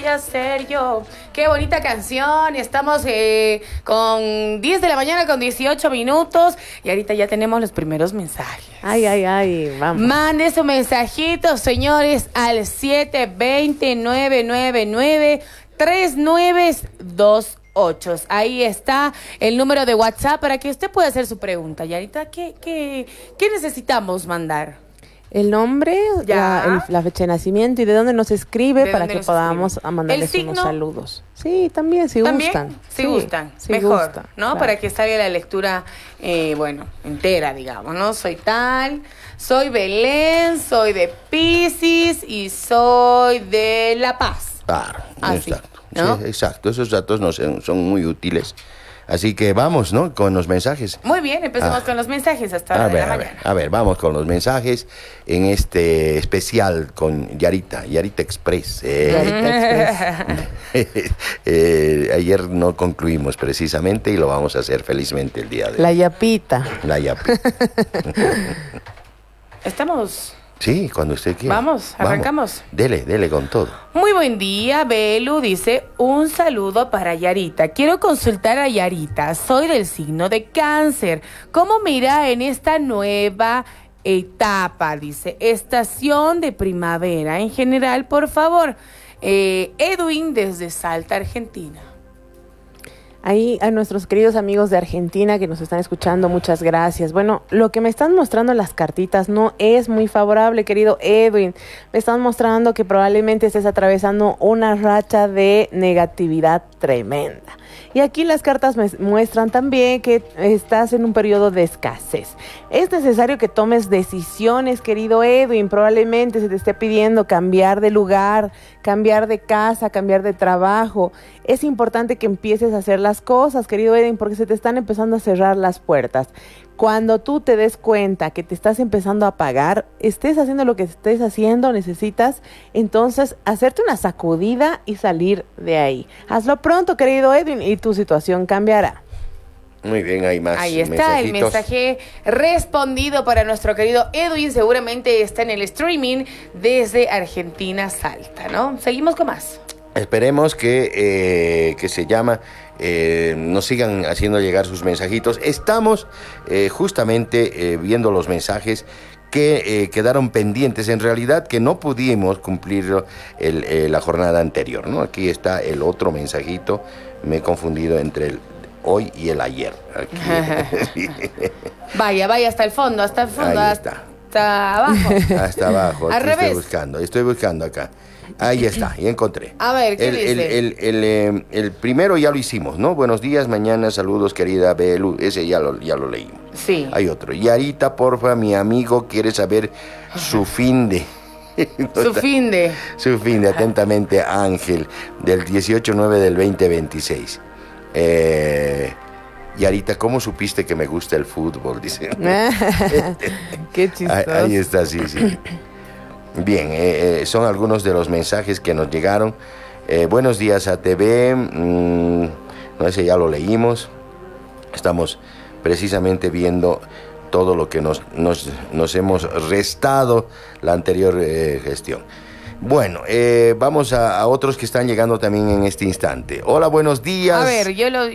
voy a ser yo. Qué bonita canción. Estamos con 10 de la mañana con 18 minutos y ahorita ya tenemos los primeros mensajes. Ay, vamos. Mande su mensajito, señores, al 720-999-3928. Ahí está el número de WhatsApp para que usted pueda hacer su pregunta. Y ahorita, ¿qué necesitamos mandar? El nombre, la fecha de nacimiento y de dónde nos escribe para que podamos mandarles unos saludos. Sí, también, si gustan. Si gustan, mejor, ¿no? Claro. Para que salga la lectura, entera, digamos, ¿no? Soy tal, soy Belén, soy de Piscis y soy de La Paz. Claro, exacto. ¿No? Sí, exacto, esos datos son muy útiles. Así que vamos, ¿no? Con los mensajes. Muy bien, empecemos con los mensajes hasta la mañana. A ver, vamos con los mensajes en este especial con Yarita Express. Ayer no concluimos precisamente y lo vamos a hacer felizmente el día de hoy. La yapita. Estamos... Sí, cuando usted quiera. Vamos, arrancamos. Dele con todo. Muy buen día, Belu dice, un saludo para Yarita. Quiero consultar a Yarita, soy del signo de Cáncer. ¿Cómo me irá en esta nueva etapa? Dice, estación de primavera. En general, por favor. Edwin desde Salta, Argentina. Ahí a nuestros queridos amigos de Argentina que nos están escuchando, muchas gracias. Bueno, lo que me están mostrando las cartitas no es muy favorable, querido Edwin. Me están mostrando que probablemente estés atravesando una racha de negatividad tremenda. Y aquí las cartas me muestran también que estás en un periodo de escasez. Es necesario que tomes decisiones, querido Edwin. Probablemente se te esté pidiendo cambiar de lugar, cambiar de casa, cambiar de trabajo. Es importante que empieces a hacer las cosas, querido Edwin, porque se te están empezando a cerrar las puertas. Cuando tú te des cuenta que te estás empezando a apagar, estés haciendo lo que estés haciendo, necesitas entonces hacerte una sacudida y salir de ahí. Hazlo pronto, querido Edwin, y tu situación cambiará. Muy bien, hay más. Ahí está el mensaje respondido para nuestro querido Edwin. Seguramente está en el streaming desde Argentina, Salta, ¿no? Seguimos con más. Esperemos que nos sigan haciendo llegar sus mensajitos. Estamos justamente viendo los mensajes que quedaron pendientes, en realidad que no pudimos cumplir la jornada anterior, ¿no? Aquí está el otro mensajito, me he confundido entre el hoy y el ayer. Aquí. Vaya hasta el fondo, Ahí está. Hasta abajo. Hasta abajo, al revés. Estoy buscando acá. Ahí está, y encontré. A ver, ¿qué dice? El primero ya lo hicimos, ¿no? Buenos días, mañana, saludos, querida Belu. Ese ya lo leímos. Sí. Hay otro. Yarita, porfa, mi amigo quiere saber su fin de... Su fin de, atentamente, Ángel, del 18/9 del 2026. Yarita, ¿cómo supiste que me gusta el fútbol? Dice. Qué chistoso. Ahí está, sí. Bien, son algunos de los mensajes que nos llegaron. Buenos días a TV. No, ese ya lo leímos. Estamos precisamente viendo todo lo que nos hemos restado la anterior gestión. Bueno, vamos a otros que están llegando también en este instante. Hola, buenos días. A ver,